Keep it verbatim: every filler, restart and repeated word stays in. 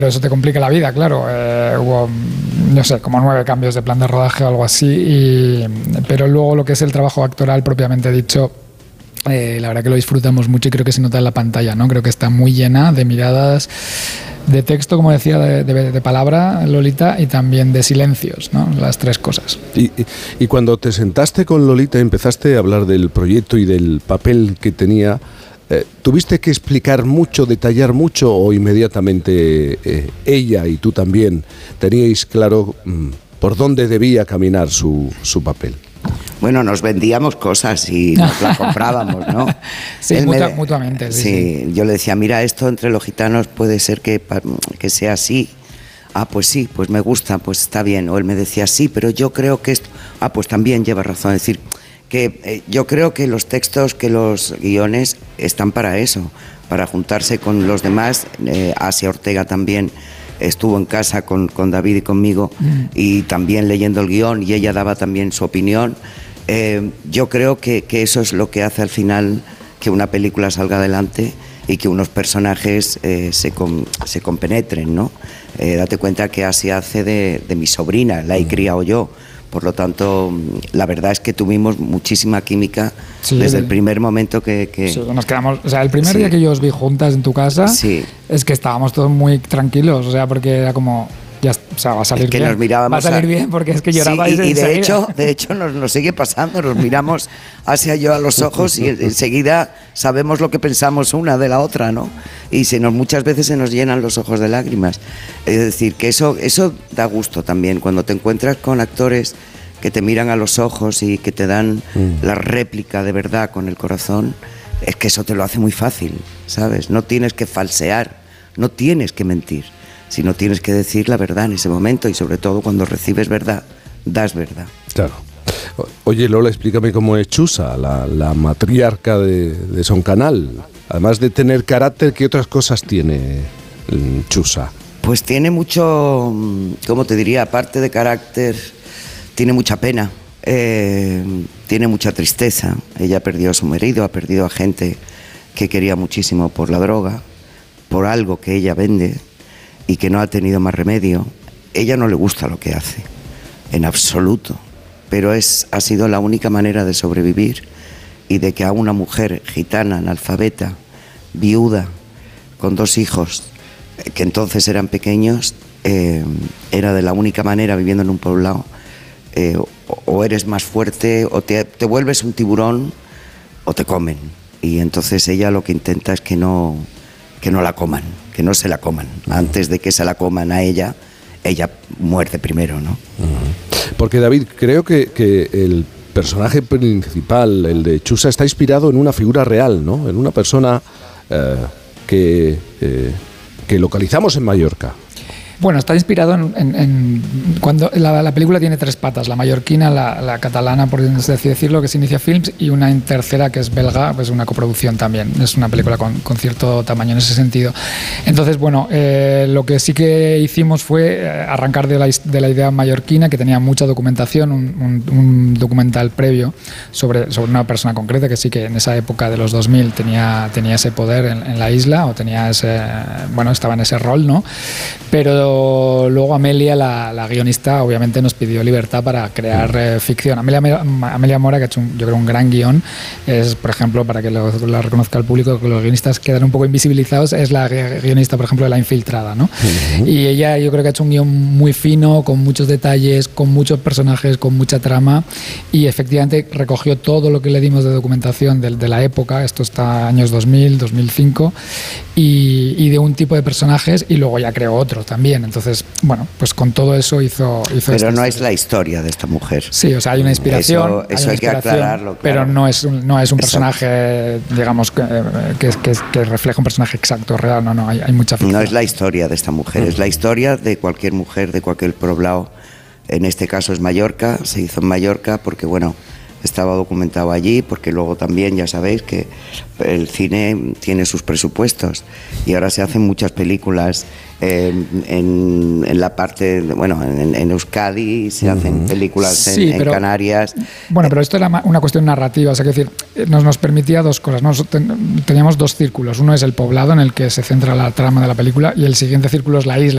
eso te complica la vida, claro. Eh, hubo, no sé, como nueve cambios de plan de rodaje o algo así, y, pero luego lo que es el trabajo actoral propiamente dicho, eh, la verdad que lo disfrutamos mucho y creo que se nota en la pantalla, ¿no? Creo que está muy llena de miradas, de texto, como decía, de, de, de palabra, Lolita, y también de silencios, ¿no? Las tres cosas. Y, y, y cuando te sentaste con Lolita, empezaste a hablar del proyecto y del papel que tenía, eh, ¿tuviste que explicar mucho, detallar mucho, o inmediatamente eh, ella y tú también teníais claro mmm, por dónde debía caminar su, su papel? Bueno, nos vendíamos cosas y nos las comprábamos, ¿no? Sí, mutua, me, mutuamente. Sí, sí, sí, yo le decía, mira, esto entre los gitanos puede ser que, que sea así. Ah, pues sí, pues me gusta, pues está bien. O él me decía, sí, pero yo creo que esto... Ah, pues también lleva razón. Es decir, que eh, yo creo que los textos, que los guiones están para eso, para juntarse con los demás. Eh, Asia Ortega también estuvo en casa con, con David y conmigo, mm. y también leyendo el guión, y ella daba también su opinión. Eh, yo creo que, que eso es lo que hace al final que una película salga adelante y que unos personajes eh, se, com, se compenetren, ¿no? Eh, date cuenta que Asia hace de, de mi sobrina, la he criado yo. Por lo tanto, la verdad es que tuvimos muchísima química, sí, desde el primer momento que... que... Sí, nos quedamos, o sea, el primer sí. día que yo os vi juntas en tu casa, sí. es que estábamos todos muy tranquilos, o sea, porque era como... Ya, o sea, va a salir es que bien. Nos mirábamos va a salir a... bien porque es que llorabais. Sí, y, y de hecho, de hecho nos, nos sigue pasando, nos miramos hacia yo a los ojos y enseguida sabemos lo que pensamos una de la otra, ¿no? Y se nos, muchas veces se nos llenan los ojos de lágrimas. Es decir, que eso, eso da gusto también, cuando te encuentras con actores que te miran a los ojos y que te dan mm. la réplica de verdad con el corazón, es que eso te lo hace muy fácil, ¿sabes? No tienes que falsear, no tienes que mentir, sino tienes que decir la verdad en ese momento, y sobre todo cuando recibes verdad, das verdad. Claro. Oye, Lola, explícame cómo es Chusa, la, la matriarca de, de Son Canal. Además de tener carácter, ¿qué otras cosas tiene Chusa? Pues tiene mucho, ¿cómo te diría? Aparte de carácter, tiene mucha pena, eh, tiene mucha tristeza. Ella perdió a su marido, ha perdido a gente que quería muchísimo por la droga, por algo que ella vende, y que no ha tenido más remedio. Ella no le gusta lo que hace, en absoluto, pero es, ha sido la única manera de sobrevivir, y de que a una mujer gitana, analfabeta, viuda, con dos hijos, que entonces eran pequeños, eh, era de la única manera, viviendo en un poblado, eh, o, o eres más fuerte, o te, te vuelves un tiburón, o te comen. Y entonces ella lo que intenta es que no... que no la coman, que no se la coman. Antes de que se la coman a ella, ella muerde primero, ¿no? Porque, David, creo que, que el personaje principal, el de Chusa, está inspirado en una figura real, ¿no? En una persona eh, que, eh, que localizamos en Mallorca. Bueno, está inspirado en, en, en cuando la, la película tiene tres patas: la mallorquina, la, la catalana, por así decirlo, que es Inicia Films, y una tercera que es belga, pues una coproducción también. Es una película con, con cierto tamaño en ese sentido. Entonces, bueno, eh, lo que sí que hicimos fue arrancar de la, de la idea mallorquina, que tenía mucha documentación, un, un, un documental previo sobre, sobre una persona concreta que sí que en esa época de los dos mil tenía, tenía ese poder en, en la isla, o tenía ese, bueno, estaba en ese rol, ¿no? Pero luego Amelia, la, la guionista, obviamente nos pidió libertad para crear eh, ficción. Amelia, Amelia Mora, que ha hecho un, yo creo un gran guión, es, por ejemplo, para que lo, lo reconozca el público, que los guionistas quedan un poco invisibilizados, es la guionista, por ejemplo, de La Infiltrada, ¿no? Uh-huh. Y ella, yo creo que ha hecho un guión muy fino, con muchos detalles, con muchos personajes, con mucha trama, y efectivamente recogió todo lo que le dimos de documentación de, de la época, esto está años dos mil, dos mil cinco, y, y de un tipo de personajes, y luego ya creó otro también. Entonces, bueno, pues con todo eso hizo... hizo pero no historia. es la historia de esta mujer. Sí, o sea, hay una inspiración. Eso, eso hay, hay que aclararlo. Claro. Pero no es un, no es un personaje, eso. digamos, que, que, que, que refleja un personaje exacto, real. No, no, hay, hay mucha ficción. No es la historia de esta mujer, uh-huh. es la historia de cualquier mujer, de cualquier poblado. En este caso es Mallorca, se hizo en Mallorca porque, bueno, estaba documentado allí, porque luego también ya sabéis que el cine tiene sus presupuestos y ahora se hacen muchas películas eh, en, en la parte, de, bueno, en, en Euskadi se uh-huh. hacen películas sí, en, pero, en Canarias. Bueno, pero esto era una cuestión narrativa, o sea, que decir, nos, nos permitía dos cosas, ¿no? Teníamos dos círculos, uno es el poblado en el que se centra la trama de la película y el siguiente círculo es la isla.